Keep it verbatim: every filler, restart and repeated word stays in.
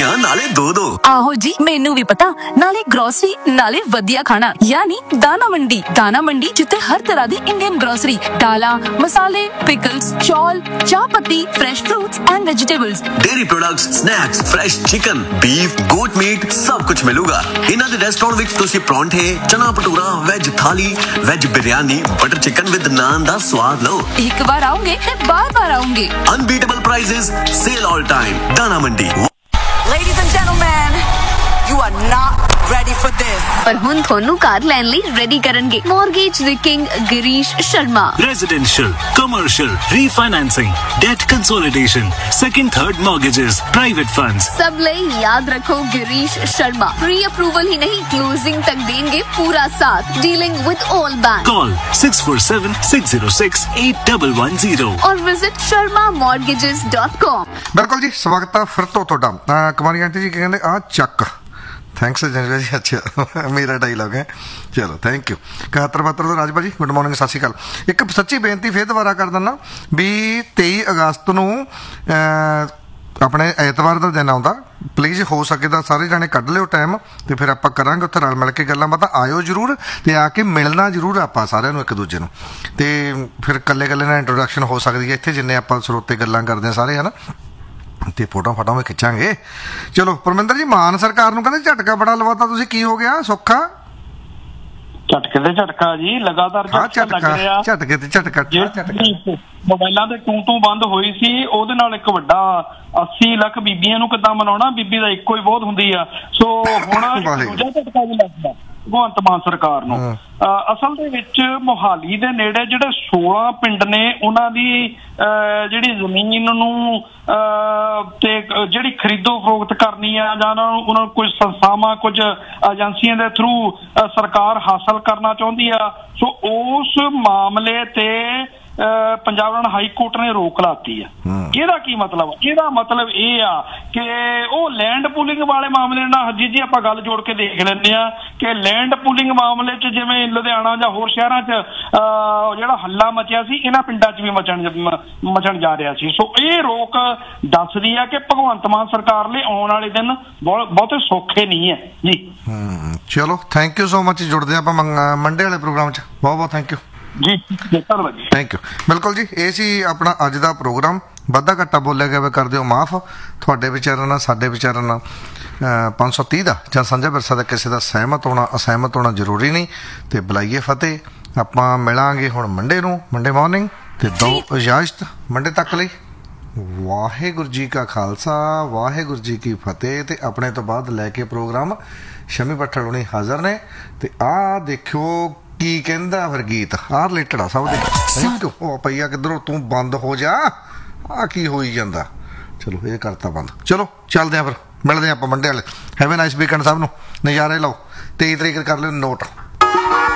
ਰੋਟੀਆਂ ਨਾਲੇ ਦੋ ਦੋ। ਆਹੋ ਜੀ, ਮੈਨੂੰ ਵੀ ਪਤਾ, ਨਾਲੇ ਗਰੋਸਰੀ ਨਾਲੇ ਵਧੀਆ ਖਾਣਾ, ਯਾਨੀ ਦਾਣਾ ਮੰਡੀ। ਦਾਣਾ ਮੰਡੀ ਜਿੱਥੇ ਹਰ ਤਰ੍ਹਾਂ ਦੀ ਇੰਡੀਅਨ ਗਰੋਸਰੀ, ਦਾਲਾਂ, ਮਸਾਲੇ, ਪਿਕਲਸ, ਚੌਲ, ਚਾਹ ਪੱਤੀ, fresh fruits and vegetables, dairy products, snacks, fresh chicken, beef, goat meat ਸਭ ਕੁਝ ਮਿਲੂਗਾ। ਇਹਨਾਂ ਦੇ ਰੈਸਟੋਰੈਂਟ ਵਿੱਚ ਤੁਸੀਂ ਪਰੌਂਠੇ, ਚਨਾ ਭਟੂਰਾ, ਵੈਜ ਥਾਲੀ, veg biryani, butter chicken with naan ਦਾ ਸਵਾਦ ਲਓ। ਇੱਕ ਵਾਰ ਆਉਂਗੇ ਤੇ ਬਾਰ ਬਾਰ ਆਉਂਗੇ। ਅਨਬੀਟੇਬਲ ਪ੍ਰਾਈसेस, ਸੇਲ ਆਲ ਟਾਈਮ, ਦਾਣਾ ਮੰਡੀ। Ladies and gentlemen, you are not ready for this. ਪਰ ਹੁਣ ਤੁਹਾਨੂੰ ਕਾਰ ਲੈਣ ਲਈ ਰੈਡੀ ਕਰਨਗੇ ਮੌਰਗੇਜ ਦੇ king Girish Sharma. Residential, commercial, refinancing, debt consolidation, second, third mortgages, private funds. सब ਲਈ याद रखो गिरीश शर्मा प्री अप्रूवल ही नहीं, क्लोजिंग तक देंगे पूरा साथ, dealing with all bank. Call six four seven, six zero six, eight one one zero और visit Sharma mortgages dot com. ਬਿਲਕੁਲ ਜੀ, ਸਵਾਗਤ ਆ ਫਿਰ ਤੋਂ ਤੁਹਾਡਾ। ਕੁਮਾਰੀ ਆਂਟੀ ਜੀ ਕਹਿੰਦੇ ਆ ਚੱਕ, ਥੈਂਕਸ ਜਨਰਲ ਜੀ। ਅੱਛਾ, ਮੇਰਾ ਡਾਇਲੌਗ ਹੈ, ਚਲੋ ਥੈਂਕ ਯੂ। ਇਕਹੱਤਰ ਬਹੱਤਰ ਤੋਂ ਰਾਜ ਭਾਜੀ, ਗੁੱਡ ਮਾਰਨਿੰਗ, ਸਤਿ ਸ਼੍ਰੀ ਅਕਾਲ। ਇੱਕ ਸੱਚੀ ਬੇਨਤੀ ਫਿਰ ਦੁਬਾਰਾ ਕਰ ਦਿੰਦਾ ਵੀ ਤੇਈ ਅਗਸਤ ਨੂੰ ਆਪਣੇ ਐਤਵਾਰ ਦਾ ਦਿਨ ਆਉਂਦਾ, ਪਲੀਜ਼ ਹੋ ਸਕੇ ਤਾਂ ਸਾਰੇ ਜਾਣੇ ਕੱਢ ਲਿਓ ਟਾਈਮ, ਅਤੇ ਫਿਰ ਆਪਾਂ ਕਰਾਂਗੇ ਉੱਥੇ ਰਲ ਮਿਲ ਕੇ ਗੱਲਾਂ ਬਾਤਾਂ। ਆਇਓ ਜ਼ਰੂਰ ਅਤੇ ਆ ਕੇ ਮਿਲਣਾ ਜ਼ਰੂਰ ਆਪਾਂ ਸਾਰਿਆਂ ਨੂੰ ਇੱਕ ਦੂਜੇ ਨੂੰ, ਅਤੇ ਫਿਰ ਇਕੱਲੇ ਇਕੱਲੇ ਨਾਲ ਇੰਟਰੋਡਕਸ਼ਨ ਹੋ ਸਕਦੀ ਹੈ ਇੱਥੇ, ਜਿੰਨੇ ਆਪਾਂ ਸਰੋਤੇ ਗੱਲਾਂ ਕਰਦੇ ਹਾਂ ਸਾਰੇ, ਹੈ ਨਾ, ਤੇ ਫੋਟੋ ਫਾਟੋ ਵੀ ਖਿੱਚਾਂਗੇ। ਚਲੋ ਪਰਮਿੰਦਰ ਜੀ, ਮਾਨ ਸਰਕਾਰ ਨੂੰ ਕਹਿੰਦੇ ਝਟਕਾ ਬੜਾ ਲਵਾਤਾ ਤੁਸੀਂ, ਕੀ ਹੋ ਗਿਆ? ਸੌਖਾ ਝਟਕੇ ਤੇ ਝਟਕਾ ਜੀ, ਲਗਾਤਾਰ ਝਟਕਾ ਝਟਕੇ ਤੇ ਝਟਕਾ। ਮੋਬਾਈਲਾਂ ਤੇ ਟੂ ਟੂ ਬੰਦ ਹੋਈ ਸੀ, ਉਹਦੇ ਨਾਲ ਇੱਕ ਵੱਡਾ ਅੱਸੀ ਲੱਖ ਬੀਬੀਆਂ ਨੂੰ ਕਿੱਦਾਂ ਮਨਾਉਣਾ, ਬੀਬੀ ਦਾ ਇੱਕੋ ਹੀ ਬਹੁਤ ਹੁੰਦੀ ਆ। ਸੋ ਹੁਣ ਦੂਜਾ ਝਟਕਾ ਵੀ ਲੱਗਦਾ ਭਗਵੰਤ ਮਾਨ ਸਰਕਾਰ ਨੂੰ। ਅਸਲ ਦੇ ਵਿੱਚ ਮੋਹਾਲੀ ਦੇ ਨੇੜੇ ਜਿਹੜੇ ਸੋਲਾਂ ਪਿੰਡ ਨੇ, ਉਹਨਾਂ ਦੀ ਜਿਹੜੀ ਜ਼ਮੀਨ ਨੂੰ ਤੇ ਜਿਹੜੀ ਖਰੀਦੋ ਫਰੋਖਤ ਕਰਨੀ ਆ, ਜਾਂ ਉਹਨਾਂ ਨੂੰ ਕੁਝ ਸੰਸਥਾਵਾਂ, ਕੁਝ ਏਜੰਸੀਆਂ ਦੇ ਥਰੂ ਸਰਕਾਰ ਹਾਸਲ ਕਰਨਾ ਚਾਹੁੰਦੀ ਆ। ਸੋ ਉਸ ਮਾਮਲੇ ਤੇ ਪੰਜਾਬ ਹਾਈ ਕੋਰਟ ਨੇ ਰੋਕ ਲਾਤੀ ਆ। ਇਹਦਾ ਕੀ ਮਤਲਬ? ਇਹਦਾ ਮਤਲਬ ਇਹ ਆ ਕਿ ਉਹ ਲੈਂਡ ਪੂਲਿੰਗ ਵਾਲੇ ਮਾਮਲੇ ਨਾਲ ਜੀ ਜੀ ਆਪਾਂ ਗੱਲ ਜੋੜ ਕੇ ਦੇਖ ਲੈਂਦੇ ਆ ਕਿ ਲੈਂਡ ਪੂਲਿੰਗ ਮਾਮਲੇ 'ਚ ਜਿਵੇਂ ਲੁਧਿਆਣਾ ਜਾਂ ਹੋਰ ਸ਼ਹਿਰਾਂ 'ਚ ਜਿਹੜਾ ਹੱਲਾ ਮਚਿਆ ਸੀ, ਇਹਨਾਂ ਪਿੰਡਾਂ 'ਚ ਵੀ ਮਚਣ ਮਚਣ ਜਾ ਰਿਹਾ ਸੀ। ਸੋ ਇਹ ਰੋਕ ਦੱਸਦੀ ਆ ਕਿ ਭਗਵੰਤ ਮਾਨ ਸਰਕਾਰ ਲਈ ਆਉਣ ਵਾਲੇ ਦਿਨ ਬਹੁਤ ਬਹੁਤੇ ਸੌਖੇ ਨਹੀਂ ਹੈ ਜੀ। ਚਲੋ ਥੈਂਕ ਯੂ ਸੋ ਮਚ। ਜੁੜਦੇ ਆਪਾਂ ਮੰਡੇ ਵਾਲੇ ਪ੍ਰੋਗਰਾਮ 'ਚ। ਬਹੁਤ ਬਹੁਤ ਥੈਂਕ ਯੂ ਜੀ, ਧੰਨਵਾਦ ਜੀ, ਥੈਂਕ ਯੂ। ਬਿਲਕੁਲ ਜੀ, ਇਹ ਸੀ ਆਪਣਾ ਅੱਜ ਦਾ ਪ੍ਰੋਗਰਾਮ। ਵਾਧਾ ਘਾਟਾ ਬੋਲਿਆ ਗਿਆ, ਕਰ ਦਿਓ ਮਾਫ਼। ਤੁਹਾਡੇ ਵਿਚਾਰਾਂ ਨਾਲ, ਸਾਡੇ ਵਿਚਾਰਾਂ ਨਾਲ ਪੰਜ ਸੌ ਤੀਹ ਦਾ ਜਾਂ ਸਾਂਝਾ ਵਿਰਸਾ ਦਾ ਕਿਸੇ ਦਾ ਸਹਿਮਤ ਹੋਣਾ ਅਸਹਿਮਤ ਹੋਣਾ ਜ਼ਰੂਰੀ ਨਹੀਂ। ਅਤੇ ਬੁਲਾਈਏ ਫਤਿਹ। ਆਪਾਂ ਮਿਲਾਂਗੇ ਹੁਣ ਮੰਡੇ ਨੂੰ, ਮੰਡੇ ਮਾਰਨਿੰਗ, ਅਤੇ ਦੋ ਇਜਾਜ਼ਤ ਮੰਡੇ ਤੱਕ ਲਈ। ਵਾਹਿਗੁਰੂ ਜੀ ਕਾ ਖਾਲਸਾ, ਵਾਹਿਗੁਰੂ ਜੀ ਕੀ ਫਤਿਹ। ਅਤੇ ਆਪਣੇ ਤੋਂ ਬਾਅਦ ਲੈ ਕੇ ਪ੍ਰੋਗਰਾਮ ਸ਼ਮੀ ਭੱਠਲ ਹੁਣੀ ਹਾਜ਼ਰ ਨੇ, ਅਤੇ ਆਹ ਦੇਖਿਓ ਕੀ ਕਹਿੰਦਾ ਫਿਰ ਗੀਤ, ਆਹ ਰਿਲੇਟਡ ਆ ਸਭ ਦੇ। ਉਹ ਪਈਆ ਕਿੱਧਰੋਂ, ਤੂੰ ਬੰਦ ਹੋ ਜਾ, ਆਹ ਕੀ ਹੋਈ ਜਾਂਦਾ। ਚਲੋ ਇਹ ਕਰਤਾ ਬੰਦ। ਚਲੋ ਚੱਲਦੇ ਹਾਂ ਫਿਰ, ਮਿਲਦੇ ਹਾਂ ਆਪਾਂ ਮੰਡੇ ਵਾਲੇ। ਹੈਵ ਅ ਨਾਈਸ ਵੀਕਐਂਡ ਸਭ ਨੂੰ, ਨਜ਼ਾਰੇ ਲਓ। ਤੇਈ ਤਰੀਕ ਕਰ ਲਿਓ ਨੋਟ।